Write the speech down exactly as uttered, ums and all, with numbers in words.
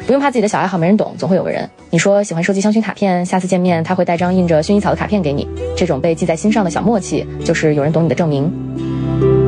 不用怕自己的小爱好没人懂，总会有个人。你说喜欢收集香薰卡片，下次见面他会带张印着薰衣草的卡片给你，这种被记在心上的小默契，就是有人懂你的证明。